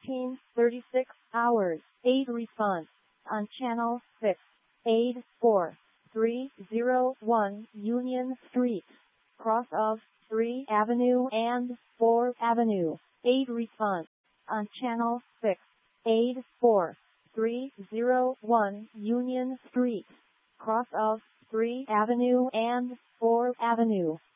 14:36 hours. Aid response on channel 6. Aid 4301 Union Street, cross of 3 Avenue and 4 Avenue. Aid response on channel 6. Aid 4301 Union Street, cross of 3 Avenue and 4 Avenue.